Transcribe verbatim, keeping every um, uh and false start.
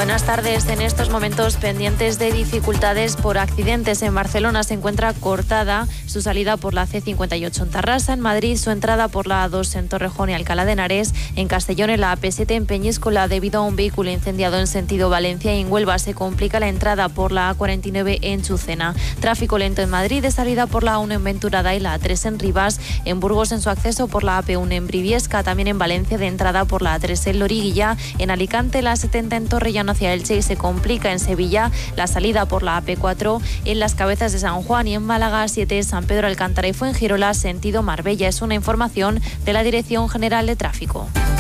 Buenas tardes. En estos momentos pendientes de dificultades por accidentes. En Barcelona se encuentra cortada su salida por la ce cincuenta y ocho en Tarrasa. En Madrid su entrada por la A dos en Torrejón y Alcalá de Henares. En Castellón en la A P siete en Peñíscola debido a un vehículo incendiado en sentido Valencia. Y en Huelva se complica la entrada por la A cuarenta y nueve en Chucena. Tráfico lento en Madrid de salida por la A uno en Venturada y la A tres en Rivas. En Burgos en su acceso por la A P uno en Briviesca. También en Valencia de entrada por la A tres en Loriguilla. En Alicante la A setenta en Torrellano hacia Elche y se complica en Sevilla la salida por la A P cuatro en Las Cabezas de San Juan. Y en Málaga siete San Pedro Alcántara y Fuengirola sentido Marbella. Es una información de la Dirección General de Tráfico.